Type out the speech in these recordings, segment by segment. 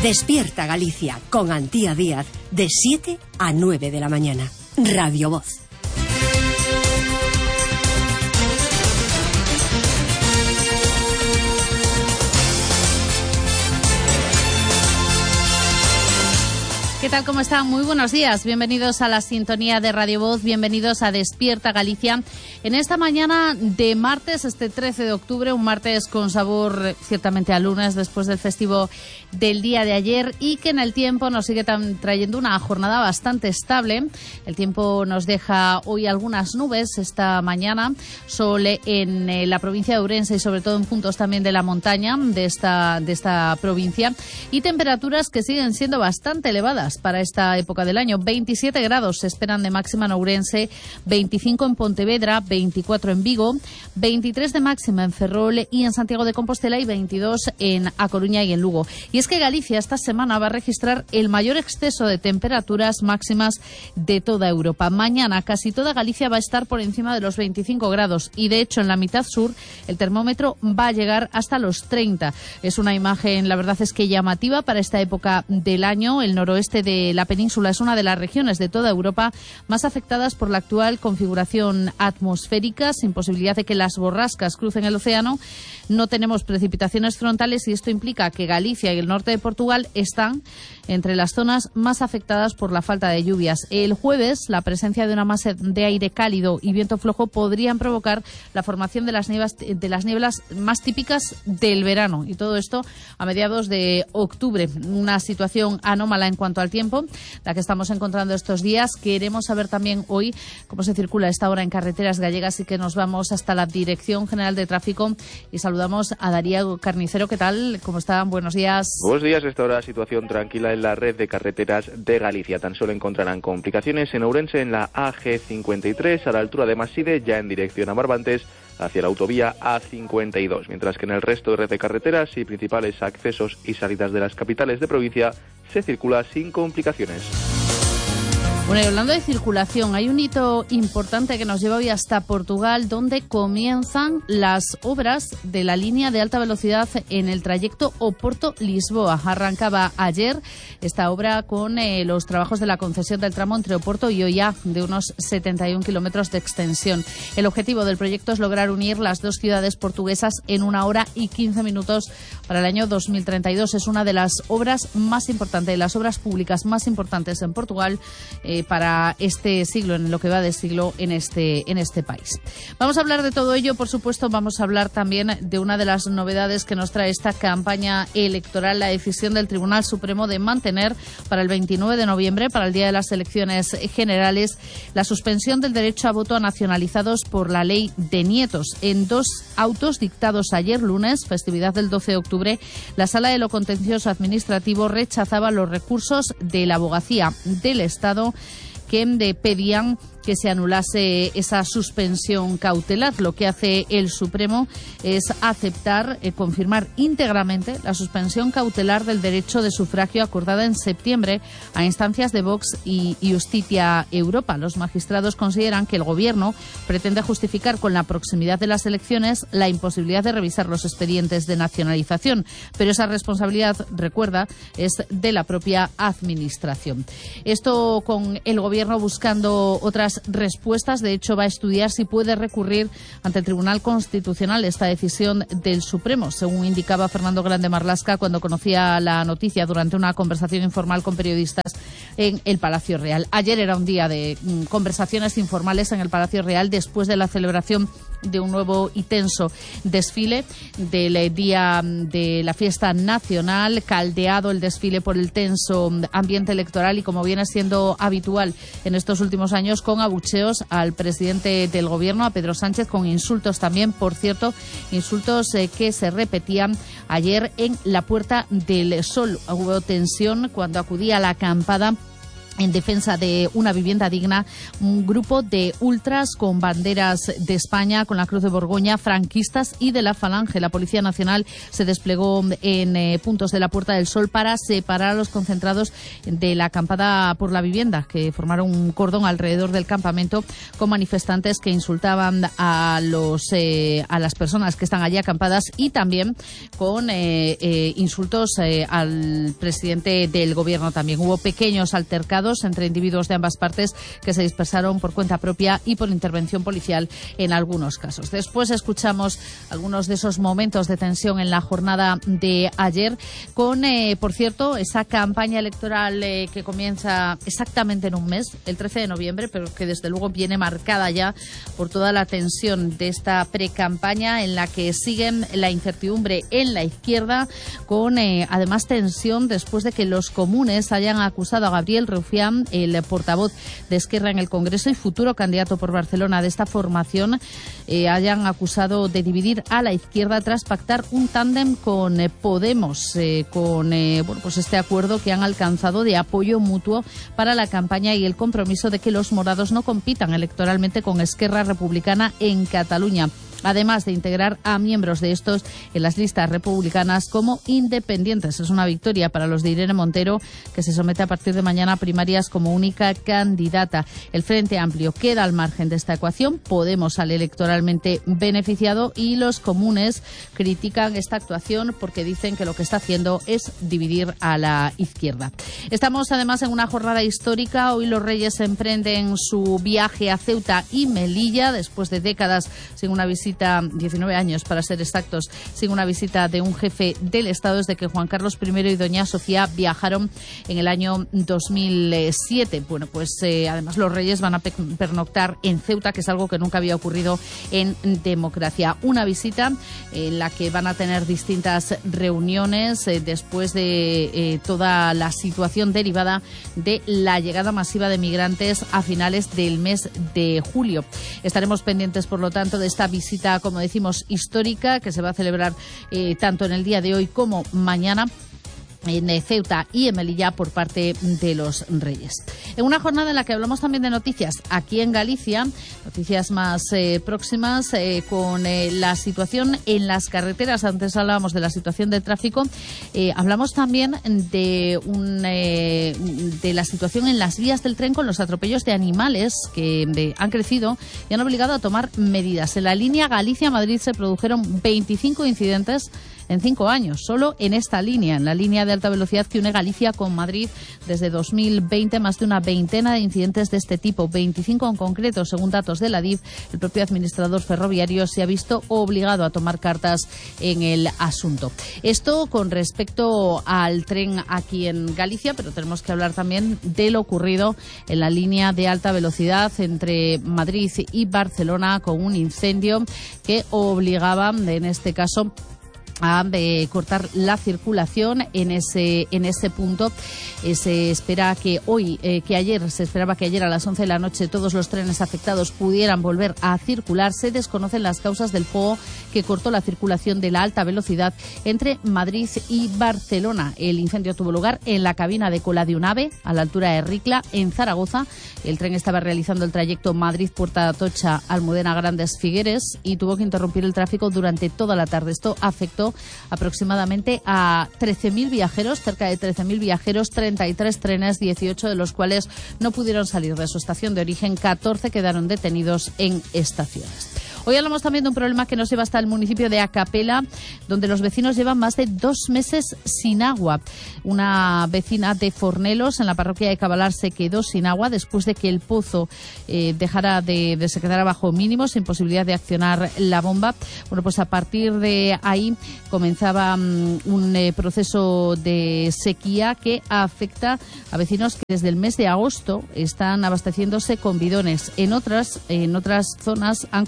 Despierta Galicia con Antía Díaz de 7 a 9 de la mañana. Radio Voz. ¿Qué tal? ¿Cómo están? Muy buenos días. Bienvenidos a la sintonía de Radio Voz. Bienvenidos a Despierta Galicia. En esta mañana de martes, este 13 de octubre, un martes con sabor ciertamente a lunes después del festivo del día de ayer y que en el tiempo nos sigue trayendo una jornada bastante estable. El tiempo nos deja hoy algunas nubes esta mañana, sol en la provincia de Ourense y sobre todo en puntos también de la montaña de esta provincia y temperaturas que siguen siendo bastante elevadas para esta época del año. 27 grados se esperan de máxima en Ourense, 25 en Pontevedra, 24 en Vigo, 23 de máxima en Ferrol y en Santiago de Compostela y 22 en A Coruña y en Lugo. Y es que Galicia esta semana va a registrar el mayor exceso de temperaturas máximas de toda Europa. Mañana casi toda Galicia va a estar por encima de los 25 grados y de hecho en la mitad sur el termómetro va a llegar hasta los 30. Es una imagen, la verdad es que llamativa para esta época del año. El noroeste de la península es una de las regiones de toda Europa más afectadas por la actual configuración atmosférica, sin posibilidad de que las borrascas crucen el océano. No tenemos precipitaciones frontales y esto implica que Galicia y el norte de Portugal están entre las zonas más afectadas por la falta de lluvias. El jueves, la presencia de una masa de aire cálido y viento flojo podrían provocar la formación de las nieblas más típicas del verano. Y todo esto a mediados de octubre. Una situación anómala en cuanto al tiempo, la que estamos encontrando estos días. Queremos saber también hoy cómo se circula a esta hora en carreteras gallegas y que nos vamos hasta la Dirección General de Tráfico y saludamos a Darío Carnicero. ¿Qué tal? ¿Cómo están? Buenos días. Buenos días. Esta hora situación tranquila en la red de carreteras de Galicia. Tan solo encontrarán complicaciones en Ourense en la AG53 a la altura de Maside, ya en dirección a Barbantes, hacia la autovía A52, mientras que en el resto de red de carreteras y principales accesos y salidas de las capitales de provincia se circula sin complicaciones. Bueno, y hablando de circulación, hay un hito importante que nos lleva hoy hasta Portugal, donde comienzan las obras de la línea de alta velocidad en el trayecto Oporto-Lisboa. Arrancaba ayer esta obra con los trabajos de la concesión del tramo entre Oporto y Oiá, de unos 71 kilómetros de extensión. El objetivo del proyecto es lograr unir las dos ciudades portuguesas en 1 hora y 15 minutos para el año 2032. Es una de las obras más importantes, de las obras públicas más importantes en Portugal, para este siglo, en lo que va de siglo en este país. Vamos a hablar de todo ello, por supuesto. Vamos a hablar también de una de las novedades que nos trae esta campaña electoral, la decisión del Tribunal Supremo de mantener para el 29 de noviembre, para el día de las elecciones generales, la suspensión del derecho a voto a nacionalizados por la ley de nietos. En 2 autos dictados ayer lunes, festividad del 12 de octubre, la Sala de lo Contencioso Administrativo rechazaba los recursos de la Abogacía del Estado que pedían que se anulase esa suspensión cautelar. Lo que hace el Supremo es aceptar, confirmar íntegramente la suspensión cautelar del derecho de sufragio acordada en septiembre a instancias de Vox y Justicia Europa. Los magistrados consideran que el Gobierno pretende justificar con la proximidad de las elecciones la imposibilidad de revisar los expedientes de nacionalización, pero esa responsabilidad, recuerda, es de la propia Administración. Esto con el Gobierno buscando otras respuestas. De hecho, va a estudiar si puede recurrir ante el Tribunal Constitucional esta decisión del Supremo, según indicaba Fernando Grande Marlaska cuando conocía la noticia durante una conversación informal con periodistas en el Palacio Real. Ayer era un día de conversaciones informales en el Palacio Real después de la celebración de un nuevo y tenso desfile del día de la fiesta nacional, caldeado el desfile por el tenso ambiente electoral y, como viene siendo habitual en estos últimos años, con abucheos al presidente del Gobierno, a Pedro Sánchez, con insultos también, por cierto, insultos que se repetían ayer en la Puerta del Sol. Hubo tensión cuando acudía a la acampada en defensa de una vivienda digna, un grupo de ultras con banderas de España, con la Cruz de Borgoña, franquistas y de la Falange. La Policía Nacional se desplegó en puntos de la Puerta del Sol para separar a los concentrados de la acampada por la vivienda, que formaron un cordón alrededor del campamento con manifestantes que insultaban a las personas que están allí acampadas y también con insultos al presidente del gobierno. También hubo pequeños altercados entre individuos de ambas partes que se dispersaron por cuenta propia y por intervención policial en algunos casos. Después escuchamos algunos de esos momentos de tensión en la jornada de ayer con, por cierto, esa campaña electoral que comienza exactamente en un mes, el 13 de noviembre, pero que desde luego viene marcada ya por toda la tensión de esta precampaña en la que siguen la incertidumbre en la izquierda, con además tensión después de que los comunes hayan acusado a Gabriel Rufián, el portavoz de Esquerra en el Congreso y futuro candidato por Barcelona de esta formación, hayan acusado de dividir a la izquierda tras pactar un tándem con Podemos, con pues este acuerdo que han alcanzado de apoyo mutuo para la campaña y el compromiso de que los morados no compitan electoralmente con Esquerra Republicana en Cataluña, además de integrar a miembros de estos en las listas republicanas como independientes. Es una victoria para los de Irene Montero, que se somete a partir de mañana a primarias como única candidata. El Frente Amplio queda al margen de esta ecuación, Podemos sale electoralmente beneficiado y los comunes critican esta actuación porque dicen que lo que está haciendo es dividir a la izquierda. Estamos además en una jornada histórica. Hoy los Reyes emprenden su viaje a Ceuta y Melilla después de décadas sin una visita, 19 años para ser exactos, sin una visita de un jefe del Estado desde que Juan Carlos I y doña Sofía viajaron en el año 2007. Bueno, pues además los Reyes van a pernoctar en Ceuta, que es algo que nunca había ocurrido en democracia. Una visita en la que van a tener distintas reuniones después de toda la situación derivada de la llegada masiva de migrantes a finales del mes de julio. Estaremos pendientes, por lo tanto, de esta visita, como decimos, histórica, que se va a celebrar tanto en el día de hoy como mañana en Ceuta y en Melilla por parte de los Reyes. En una jornada en la que hablamos también de noticias aquí en Galicia, noticias más próximas, con la situación en las carreteras. Antes hablábamos de la situación del tráfico, hablamos también de la situación en las vías del tren con los atropellos de animales que han crecido y han obligado a tomar medidas. En la línea Galicia-Madrid se produjeron 25 incidentes en 5 años, solo en esta línea, en la línea de alta velocidad que une Galicia con Madrid. Desde 2020, más de una veintena de incidentes de este tipo, 25 en concreto, según datos de la DIF. El propio administrador ferroviario se ha visto obligado a tomar cartas en el asunto. Esto con respecto al tren aquí en Galicia, pero tenemos que hablar también de lo ocurrido en la línea de alta velocidad entre Madrid y Barcelona, con un incendio que obligaba, en este caso, a cortar la circulación en ese punto. Se espera que se esperaba que ayer a las 11 de la noche todos los trenes afectados pudieran volver a circular. Se desconocen las causas del fuego que cortó la circulación de la alta velocidad entre Madrid y Barcelona. El incendio tuvo lugar en la cabina de cola de un AVE a la altura de Ricla, en Zaragoza. El tren estaba realizando el trayecto Madrid-Puerta Atocha, Almudena Grandes Figueres, y tuvo que interrumpir el tráfico durante toda la tarde. Esto afectó aproximadamente a 13.000 viajeros, cerca de 13.000 viajeros, 33 trenes, 18 de los cuales no pudieron salir de su estación de origen, 14 quedaron detenidos en estaciones. Hoy hablamos también de un problema que nos lleva hasta el municipio de Acapela, donde los vecinos llevan más de 2 meses sin agua. Una vecina de Fornelos, en la parroquia de Cabalar, se quedó sin agua después de que el pozo se quedara bajo mínimos, sin posibilidad de accionar la bomba. Bueno, pues a partir de ahí comenzaba un proceso de sequía que afecta a vecinos que desde el mes de agosto están abasteciéndose con bidones. En otras zonas han construido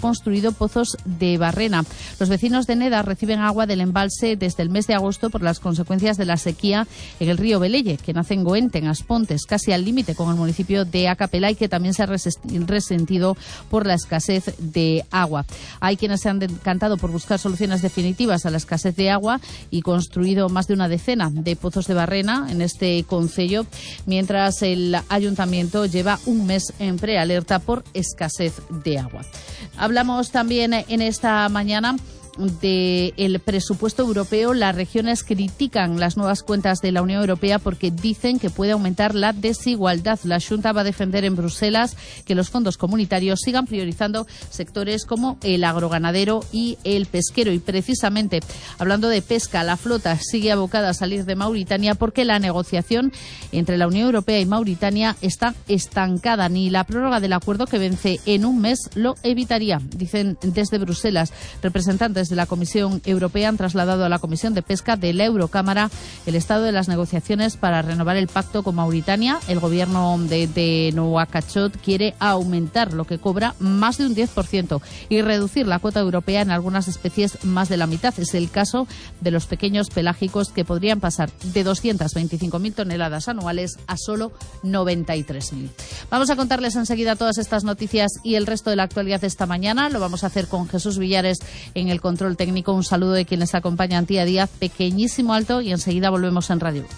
construido pozos de barrena. Los vecinos de Neda reciben agua del embalse desde el mes de agosto por las consecuencias de la sequía en el río Velelle, que nace en Goente, en Aspontes, casi al límite con el municipio de Acapela, y que también se ha resentido por la escasez de agua. Hay quienes se han decantado por buscar soluciones definitivas a la escasez de agua y construido más de una decena de pozos de barrena en este concello, mientras el ayuntamiento lleva un mes en prealerta por escasez de agua. Hablamos también en esta mañana del presupuesto europeo. Las regiones critican las nuevas cuentas de la Unión Europea porque dicen que puede aumentar la desigualdad. La Xunta va a defender en Bruselas que los fondos comunitarios sigan priorizando sectores como el agroganadero y el pesquero. Y precisamente, hablando de pesca, la flota sigue abocada a salir de Mauritania porque la negociación entre la Unión Europea y Mauritania está estancada. Ni la prórroga del acuerdo, que vence en un mes, lo evitaría, dicen desde Bruselas. Representantes de la Comisión Europea han trasladado a la Comisión de Pesca de la Eurocámara el estado de las negociaciones para renovar el pacto con Mauritania. El gobierno de Nouakchott quiere aumentar lo que cobra más de un 10% y reducir la cuota europea en algunas especies más de la mitad. Es el caso de los pequeños pelágicos, que podrían pasar de 225.000 toneladas anuales a solo 93.000. Vamos a contarles enseguida todas estas noticias y el resto de la actualidad de esta mañana. Lo vamos a hacer con Jesús Villares en el control técnico. Un saludo de quienes acompañan, Tía Díaz, pequeñísimo alto, y enseguida volvemos en Radio Voz.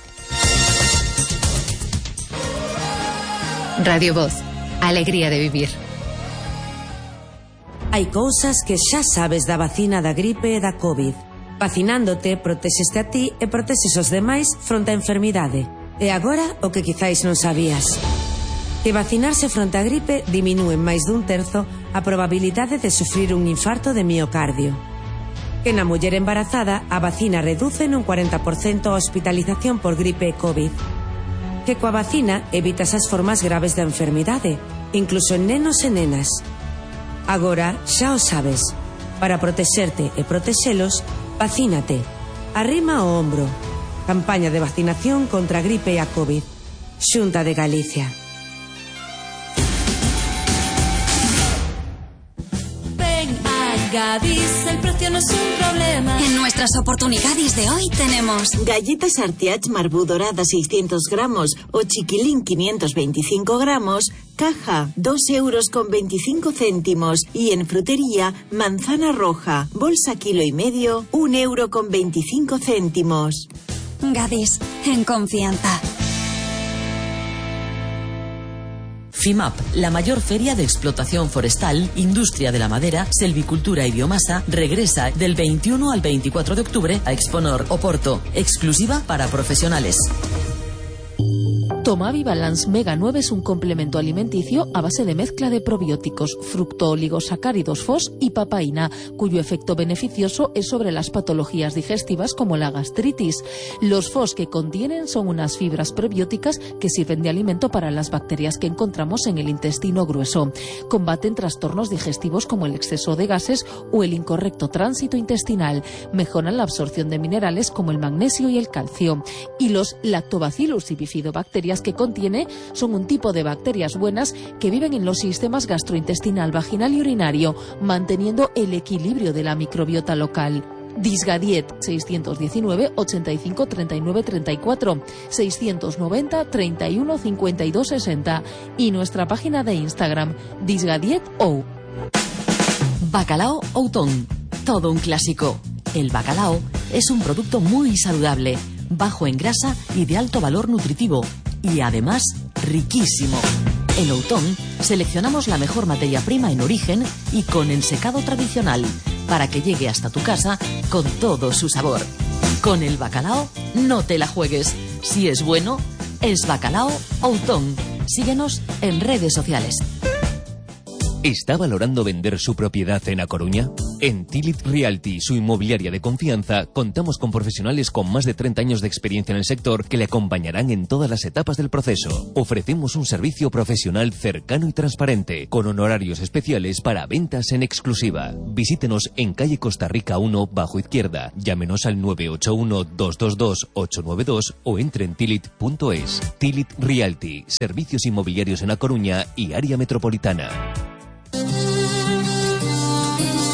Radio Voz, alegría de vivir. Hai cousas que xa sabes da vacina da gripe e da COVID. Vacinándote, protexeste a ti e protexes os demais fronte á enfermidade. E agora, o que quizáis non sabías: que vacinarse fronte á gripe diminúe en máis dun terzo a probabilidade de sufrir un infarto de miocardio. Que na muller embarazada a vacina reduce nun 40% a hospitalización por gripe e COVID. Que coa vacina evitas as formas graves da enfermidade, incluso en nenos e nenas. Agora xa o sabes. Para protexerte e protexelos, vacínate. Arrima o ombro. Campaña de vacinación contra a gripe e a COVID. Xunta de Galicia. Gadis, el precio no es un problema. En nuestras oportunidades de hoy tenemos galletas Artiach Marbú dorada 600 gramos o chiquilín 525 gramos, caja 2,25 €. Y en frutería, manzana roja, bolsa 1,5 kg, 1,25 €. Gadis, en confianza. FIMAP, la mayor feria de explotación forestal, industria de la madera, selvicultura y biomasa, regresa del 21 al 24 de octubre a Exponor, Oporto, exclusiva para profesionales. Tomavi Balance Mega 9 es un complemento alimenticio a base de mezcla de probióticos, fructooligosacáridos FOS y papaína, cuyo efecto beneficioso es sobre las patologías digestivas como la gastritis. Los FOS que contienen son unas fibras prebióticas que sirven de alimento para las bacterias que encontramos en el intestino grueso. Combaten trastornos digestivos como el exceso de gases o el incorrecto tránsito intestinal. Mejoran la absorción de minerales como el magnesio y el calcio. Y los Lactobacillus y bifidobacterias que contiene son un tipo de bacterias buenas que viven en los sistemas gastrointestinal, vaginal y urinario, manteniendo el equilibrio de la microbiota local. Disgadiet 619 85 39 34 690 31 52 60 y nuestra página de Instagram DisgadietO. Bacalao Outón, todo un clásico. El bacalao es un producto muy saludable, bajo en grasa y de alto valor nutritivo, y además riquísimo. En Outón seleccionamos la mejor materia prima en origen y con ensecado tradicional para que llegue hasta tu casa con todo su sabor. Con el bacalao no te la juegues. Si es bueno, es Bacalao Outón. Síguenos en redes sociales. ¿Está valorando vender su propiedad en A Coruña? En Tilit Realty, su inmobiliaria de confianza, contamos con profesionales con más de 30 años de experiencia en el sector que le acompañarán en todas las etapas del proceso. Ofrecemos un servicio profesional cercano y transparente, con honorarios especiales para ventas en exclusiva. Visítenos en calle Costa Rica 1, bajo izquierda. Llámenos al 981-222-892 o entre en tilit.es. Tilit Realty, servicios inmobiliarios en A Coruña y área metropolitana.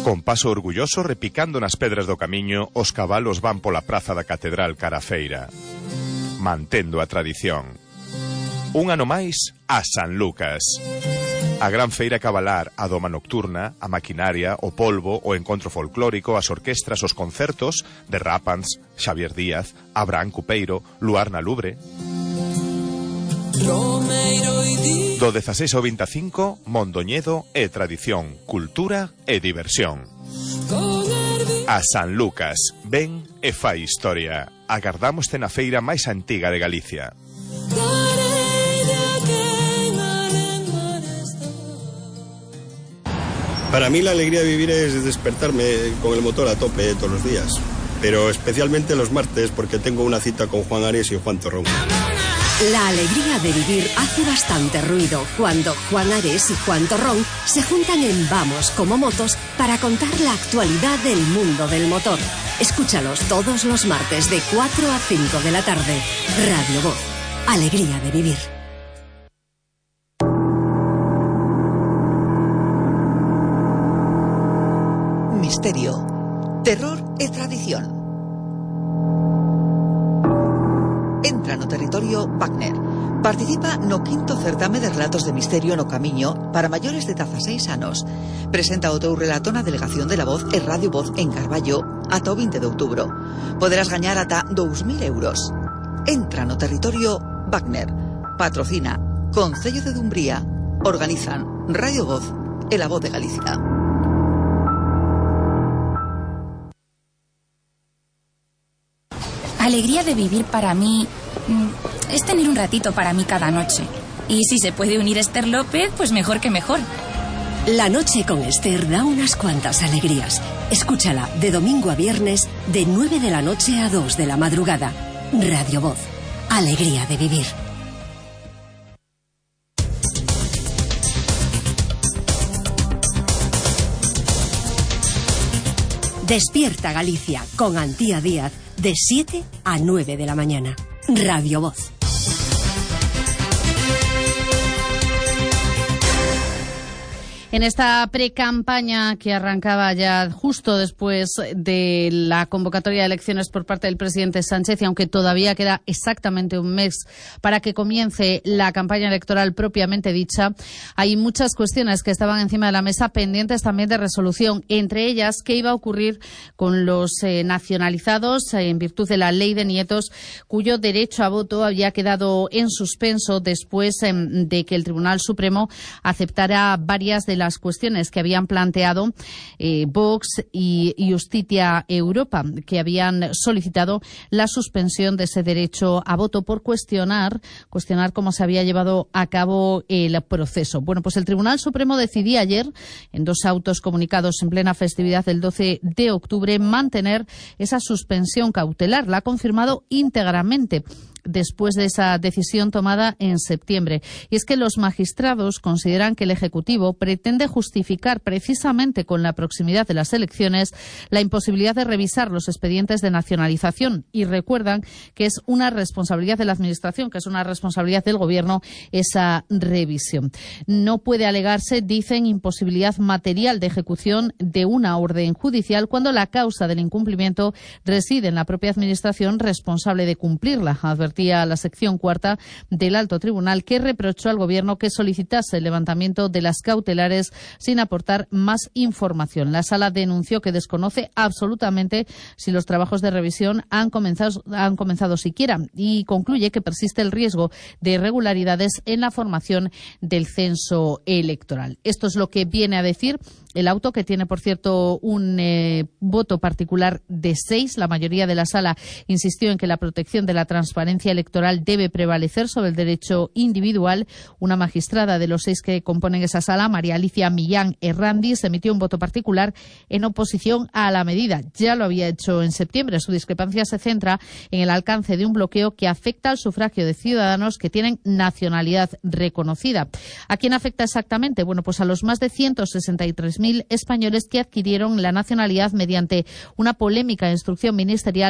Con paso orgulloso, repicando nas pedras do camiño, os cabalos van pola praza da Catedral cara a feira, mantendo a tradición. Un ano máis a San Lucas. A gran feira cabalar, a doma nocturna, a maquinaria, o polvo, o encontro folclórico, as orquestras, os concertos de Rápans, Xavier Díaz, Abraham Cupeiro, Luar na Lubre. Do 16 ao 25, Mondoñedo é tradición, cultura e diversión. A San Lucas, ven e fai historia. Agardámoste na feira máis antiga de Galicia. Para mí la alegría de vivir es despertarme con el motor a tope todos los días, pero especialmente los martes porque tengo una cita con Juan Ares y Juan Torrón. La alegría de vivir hace bastante ruido cuando Juan Ares y Juan Torrón se juntan en Vamos como Motos para contar la actualidad del mundo del motor. Escúchalos todos los martes de 4 a 5 de la tarde. Radio Voz. Alegría de vivir. Misterio, terror e tradición. Entra no territorio Wagner. Participa no quinto certame de relatos de misterio no Camiño para maiores de 16 anos. Presenta o teu relato na delegación de La Voz e Radio Voz en Carballo ata o 20 de outubro. Poderás gañar ata 2.000 euros. Entra no territorio Wagner. Patrocina Concello de Dumbría. Organizan Radio Voz e La Voz de Galicia. Alegría de vivir para mí es tener un ratito para mí cada noche. Y si se puede unir Esther López, pues mejor que mejor. La noche con Esther da unas cuantas alegrías. Escúchala de domingo a viernes de 9 de la noche a 2 de la madrugada. Radio Voz. Alegría de vivir. Despierta Galicia con Antía Díaz de 7 a 9 de la mañana. Radio Voz. En esta precampaña que arrancaba ya justo después de la convocatoria de elecciones por parte del presidente Sánchez, y aunque todavía queda exactamente un mes para que comience la campaña electoral propiamente dicha, hay muchas cuestiones que estaban encima de la mesa pendientes también de resolución, entre ellas qué iba a ocurrir con los nacionalizados en virtud de la ley de nietos, cuyo derecho a voto había quedado en suspenso después de que el Tribunal Supremo aceptara varias de las cuestiones que habían planteado Vox y Justicia Europa, que habían solicitado la suspensión de ese derecho a voto por cuestionar cómo se había llevado a cabo el proceso. Bueno, pues el Tribunal Supremo decidía ayer, en 2 autos comunicados en plena festividad del 12 de octubre, mantener esa suspensión cautelar. La ha confirmado íntegramente después de esa decisión tomada en septiembre. Y es que los magistrados consideran que el Ejecutivo pretende justificar precisamente con la proximidad de las elecciones la imposibilidad de revisar los expedientes de nacionalización, y recuerdan que es una responsabilidad de la Administración, que es una responsabilidad del Gobierno esa revisión. No puede alegarse, dicen, imposibilidad material de ejecución de una orden judicial cuando la causa del incumplimiento reside en la propia Administración responsable de cumplirla, advertía la sección cuarta del Alto Tribunal, que reprochó al Gobierno que solicitase el levantamiento de las cautelares sin aportar más información. La Sala denunció que desconoce absolutamente si los trabajos de revisión han comenzado siquiera, y concluye que persiste el riesgo de irregularidades en la formación del censo electoral. Esto es lo que viene a decir el auto, que tiene, por cierto, un voto particular de 6. La mayoría de la Sala insistió en que la protección de la transparencia electoral debe prevalecer sobre el derecho individual. Una magistrada de los 6 que componen esa Sala, María Alicia Millán Herrandis, emitió un voto particular en oposición a la medida. Ya lo había hecho en septiembre. Su discrepancia se centra en el alcance de un bloqueo que afecta al sufragio de ciudadanos que tienen nacionalidad reconocida. ¿A quién afecta exactamente? Bueno, pues a los más de 163.000 españoles que adquirieron la nacionalidad mediante una polémica instrucción ministerial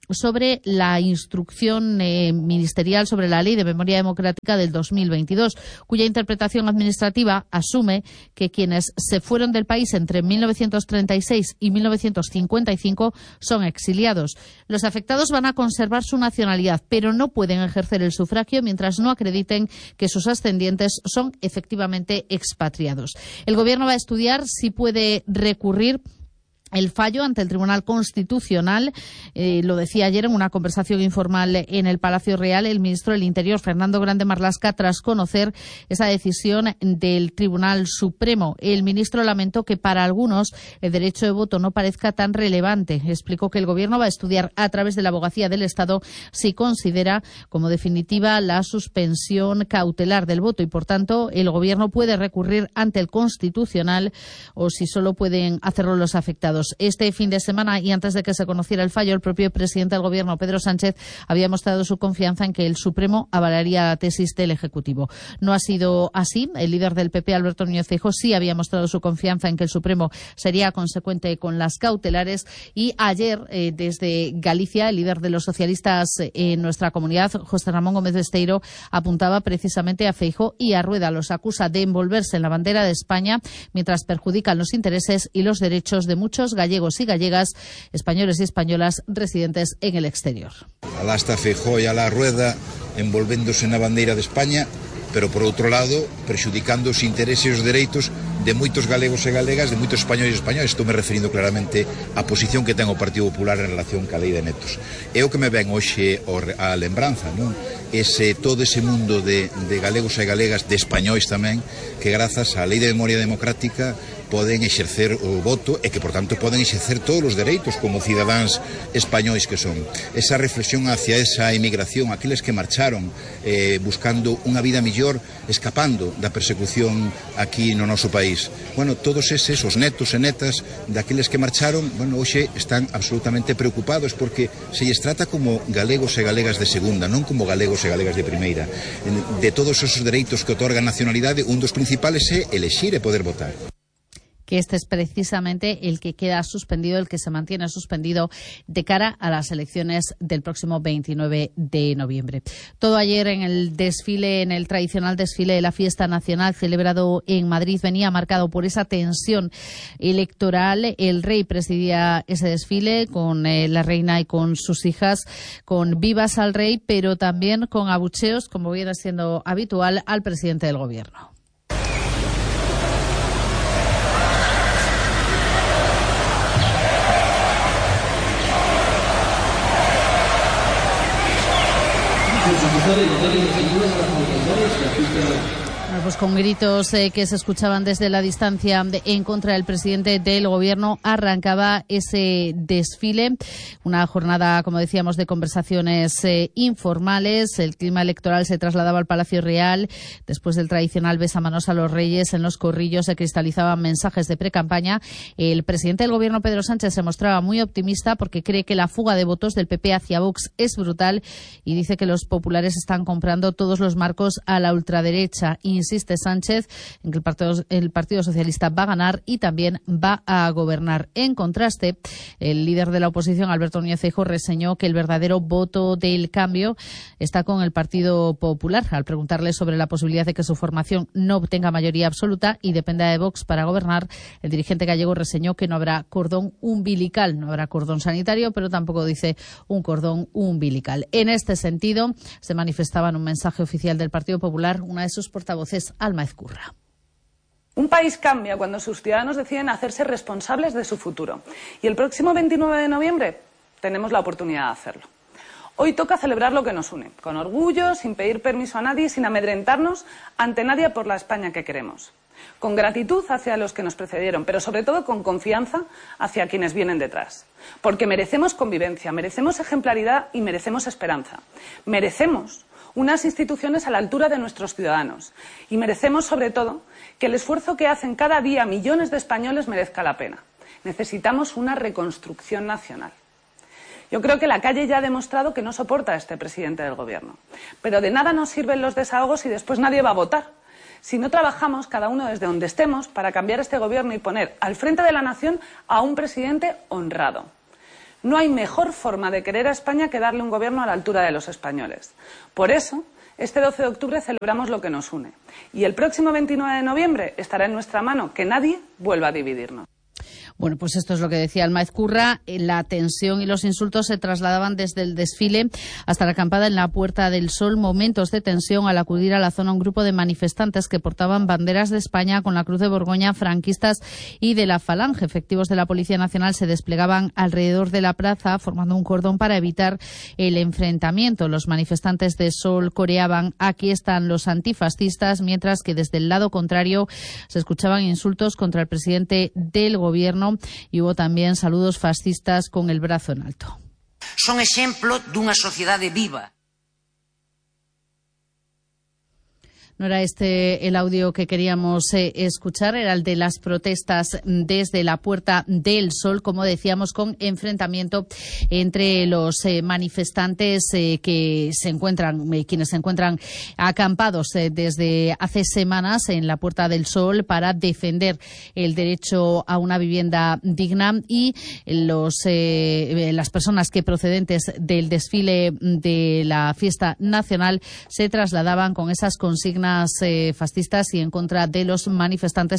sobre la instrucción ministerial sobre la Ley de Memoria Democrática del 2022, cuya interpretación administrativa asume que quienes se fueron del país entre 1936 y 1955 son exiliados. Los afectados van a conservar su nacionalidad, pero no pueden ejercer el sufragio mientras no acrediten que sus ascendientes son efectivamente expatriados. El Gobierno va a estudiar si puede recurrir el fallo ante el Tribunal Constitucional. Lo decía ayer en una conversación informal en el Palacio Real el ministro del Interior, Fernando Grande Marlaska, tras conocer esa decisión del Tribunal Supremo. El ministro lamentó que para algunos el derecho de voto no parezca tan relevante. Explicó que el Gobierno va a estudiar a través de la Abogacía del Estado si considera como definitiva la suspensión cautelar del voto y, por tanto, el Gobierno puede recurrir ante el Constitucional o si solo pueden hacerlo los afectados. Este fin de semana y antes de que se conociera el fallo, el propio presidente del Gobierno, Pedro Sánchez, había mostrado su confianza en que el Supremo avalaría la tesis del Ejecutivo. No ha sido así. El líder del PP, Alberto Núñez Feijóo, sí había mostrado su confianza en que el Supremo sería consecuente con las cautelares y ayer, desde Galicia, el líder de los socialistas en nuestra comunidad, José Ramón Gómez Besteiro, apuntaba precisamente a Feijóo y a Rueda. Los acusa de envolverse en la bandera de España mientras perjudican los intereses y los derechos de muchos gallegos y gallegas, españoles y españolas residentes en el exterior. Alá está Feijóo e alá Rueda envolvéndose na bandeira de España, pero por outro lado prexudicando os intereses e os dereitos de moitos galegos e galegas, de moitos españoles e españoles. Estou me referindo claramente á posición que ten o Partido Popular en relación ca lei de netos. É o que me ven hoxe a lembranza, non? Todo ese mundo de galegos e galegas, de españois tamén, que grazas á lei de memoria democrática poden exercer o voto e que, por tanto, poden exercer todos os dereitos como cidadáns españois que son. Esa reflexión hacia esa emigración, aqueles que marcharon buscando unha vida mellor, escapando da persecución aquí no noso país. Bueno, todos eses, os netos e netas daqueles que marcharon, bueno, hoxe están absolutamente preocupados porque se lles trata como galegos e galegas de segunda, non como galegos e galegas de primeira. De todos esos dereitos que otorga a nacionalidade, un dos principales é elexir e poder votar. Que este es precisamente el que queda suspendido, el que se mantiene suspendido de cara a las elecciones del próximo 29 de noviembre. Todo ayer en el desfile, en el tradicional desfile de la Fiesta Nacional celebrado en Madrid, venía marcado por esa tensión electoral. El rey presidía ese desfile con la reina y con sus hijas, con vivas al rey, pero también con abucheos, como viene siendo habitual, al presidente del Gobierno. Pues con gritos que se escuchaban desde la distancia en contra del presidente del Gobierno, arrancaba ese desfile. Una jornada, como decíamos, de conversaciones informales. El clima electoral se trasladaba al Palacio Real. Después del tradicional besamanos a los reyes, en los corrillos se cristalizaban mensajes de precampaña. El presidente del Gobierno, Pedro Sánchez, se mostraba muy optimista porque cree que la fuga de votos del PP hacia Vox es brutal y dice que los populares están comprando todos los marcos a la ultraderecha. Insiste Sánchez en que el Partido Socialista va a ganar y también va a gobernar. En contraste, el líder de la oposición, Alberto Núñez Feijóo, reseñó que el verdadero voto del cambio está con el Partido Popular. Al preguntarle sobre la posibilidad de que su formación no obtenga mayoría absoluta y dependa de Vox para gobernar, el dirigente gallego reseñó que no habrá cordón umbilical, no habrá cordón sanitario, pero tampoco dice un cordón umbilical. En este sentido, se manifestaba en un mensaje oficial del Partido Popular una de sus portavoces, Alma Ezcurra. Un país cambia cuando sus ciudadanos deciden hacerse responsables de su futuro. Y el próximo 29 de noviembre tenemos la oportunidad de hacerlo. Hoy toca celebrar lo que nos une, con orgullo, sin pedir permiso a nadie, sin amedrentarnos ante nadie por la España que queremos. Con gratitud hacia los que nos precedieron, pero sobre todo con confianza hacia quienes vienen detrás. Porque merecemos convivencia, merecemos ejemplaridad y merecemos esperanza. Merecemos unas instituciones a la altura de nuestros ciudadanos. Y merecemos, sobre todo, que el esfuerzo que hacen cada día millones de españoles merezca la pena. Necesitamos una reconstrucción nacional. Yo creo que la calle ya ha demostrado que no soporta a este presidente del Gobierno. Pero de nada nos sirven los desahogos y después nadie va a votar. Si no trabajamos, cada uno desde donde estemos, para cambiar este Gobierno y poner al frente de la nación a un presidente honrado. No hay mejor forma de querer a España que darle un gobierno a la altura de los españoles. Por eso, este 12 de octubre celebramos lo que nos une. Y el próximo 29 de noviembre estará en nuestra mano que nadie vuelva a dividirnos. Bueno, pues esto es lo que decía Almaez Curra. La tensión y los insultos se trasladaban desde el desfile hasta la acampada en la Puerta del Sol. Momentos de tensión al acudir a la zona un grupo de manifestantes que portaban banderas de España con la Cruz de Borgoña, franquistas y de la Falange. Efectivos de la Policía Nacional se desplegaban alrededor de la plaza formando un cordón para evitar el enfrentamiento. Los manifestantes de Sol coreaban "Aquí están los antifascistas", mientras que desde el lado contrario se escuchaban insultos contra el presidente del Gobierno y hubo también saludos fascistas con el brazo en alto. Son exemplo dunha sociedade viva. No era este el audio que queríamos escuchar, era el de las protestas desde la Puerta del Sol, como decíamos, con enfrentamiento entre los manifestantes que se encuentran, quienes se encuentran acampados desde hace semanas en la Puerta del Sol para defender el derecho a una vivienda digna, y las personas que procedentes del desfile de la fiesta nacional se trasladaban con esas consignas fascistas y en contra de los manifestantes